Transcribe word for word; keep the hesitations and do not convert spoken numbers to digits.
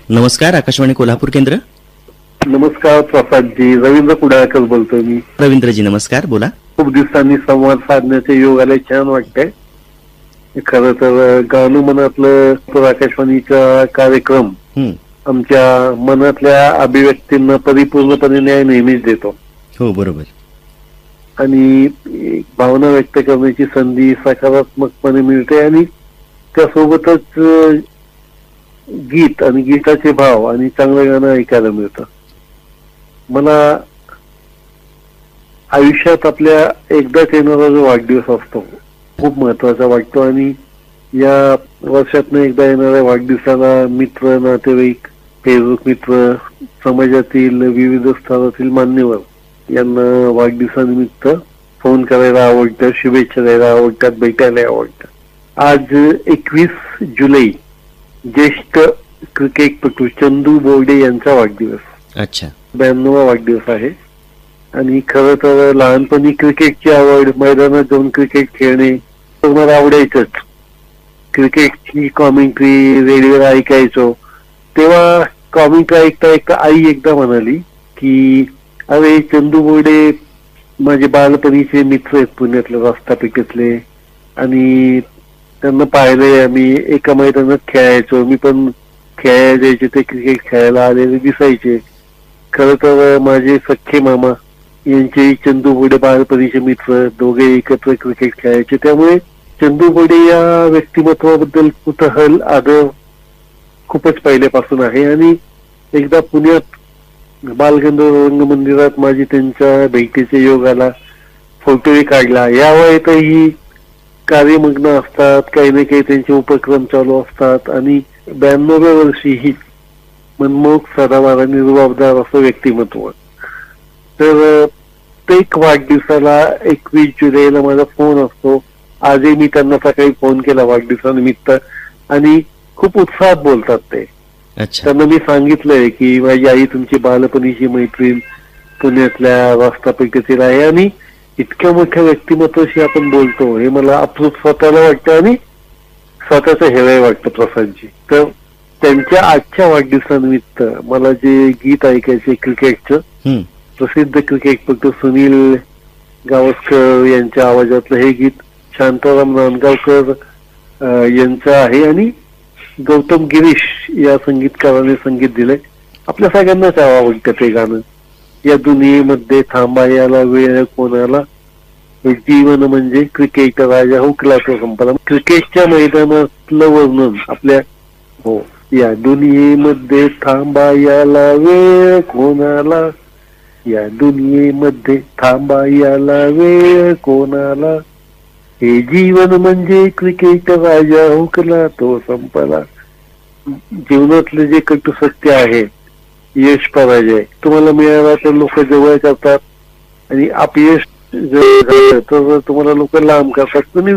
नमस्कार, आकाशवाणी कोल्हापूर केंद्र. नमस्कार प्रसादजी, रवींद्र कुडाळकर बोलतोय मी. रवींद्रजी नमस्कार, बोला. खूप दिवसांनी संवाद साधण्याचे योग आले, छान वाटतंय. खरं तर गाणं मनातलं आकाशवाणीचा कार्यक्रम हं. आमच्या मनातल्या अभिव्यक्तींना परिपूर्णपणे न्याय नेहमीच देतो. हो, बरोबर. आणि एक भावना व्यक्त करण्याची संधी सकारात्मकपणे मिळते आणि त्यासोबतच गीत आणि गीताचे भाव आणि चांगलं गाणं ऐकायला मिळतं. मला आयुष्यात आपल्या एकदाच येणारा जो वाढदिवस असतो खूप महत्वाचा वाटतो आणि या वर्षातनं एकदा येणाऱ्या वाढदिवसाला मित्र, नातेवाईक, फेसबुक मित्र, समाजातील विविध स्तरातील मान्यवर यांना वाढदिवसानिमित्त फोन करायला आवडतं, शुभेच्छा द्यायला आवडतात, भेटायला आवडतं. आज एकवीस जुलै ज्येष्ठ क्रिकेटपटू चंदू बोर्डे यांचा वाढदिवस. अच्छा. ब्याण्णवा वाढदिवस आहे. आणि खरं तर लहानपणी क्रिकेटची आवड, मैदानात जाऊन क्रिकेट खेळणे मला आवडायचंच. क्रिकेटची कॉमेंट्री रेडिओवर ऐकायचो. तेव्हा कॉमेंट्री ऐकता ऐकता आई एकदा म्हणाली की अरे चंदू बोर्डे माझे बालपणीचे मित्र आहेत, पुण्यातले रस्तापेठेतले, आणि त्यांना पाहिलंय आम्ही. एका मैदानात खेळायचो, मी पण खेळायला जायचे, ते क्रिकेट खेळायला आलेले दिसायचे. खरं तर माझे सख्खे मामा यांचे चंदू बोर्डे बालपणीचे मित्र, दोघे एकत्र क्रिकेट खेळायचे. त्यामुळे चंदू बोर्डे या व्यक्तिमत्वाबद्दल कुतूहल, आदर खूपच पहिल्यापासून आहे. आणि एकदा पुण्यात बालगंधर्व रंगमंदिरात माझी त्यांच्या भेटीचे योग आला, फोटोही काढला. या वयातही कार्यमग्न असतात, काही ना काही त्यांचे उपक्रम चालू असतात आणि ब्याण्णव्या वर्षीही मनमोहक, सदावार आणि जबाबदार असं व्यक्तिमत्व. तर प्रत्येक वाढदिवसाला एकवीस जुलैला माझा फोन असतो. आजही मी त्यांना सकाळी फोन केला वाढदिवसानिमित्त आणि खूप उत्साहात बोलतात ते. त्यांना मी सांगितलंय की माझी आई तुमची बालपणीची मैत्रीण पुण्यातल्या रस्तापेठेतील आहे आणि इतक्या मोठ्या व्यक्तिमत्वाशी आपण बोलतो हे मला अप्रूप स्वतःला वाटतं आणि स्वतःचं हेवाय वाटतं प्रसादजी. तर त्यांच्या आजच्या वाढदिवसानिमित्त मला जे गीत ऐकायचे क्रिकेटचं, प्रसिद्ध क्रिकेटपटू सुनील गावस्कर यांच्या आवाजातलं हे गीत शांताराम नांदगावकर यांचं आहे आणि गौतम गिरीश या संगीतकाराने संगीत दिलंय. आपल्या सगळ्यांनाच आवडतं ते गाणं. या दुनियेमध्ये थांबायला वेळ कोणाला, जीवन म्हणजे क्रिकेट राजा हुकला तो संपला. क्रिकेटच्या मैदानातलं वर्णन आपल्या, हो, या दुनियेमध्ये थांबायला वेळ कोणाला, या दुनियेमध्ये थांबायला वेळ कोणाला, हे जीवन म्हणजे क्रिकेट राजा हुकला तो संपला. जीवनातले जे कटू सत्य आहे, यश पराजय, तुम्हाला मिळाला तर लोक जवळ करतात आणि अपयश जर झालं तर तुम्हाला लोक लांब करतात. तुम्ही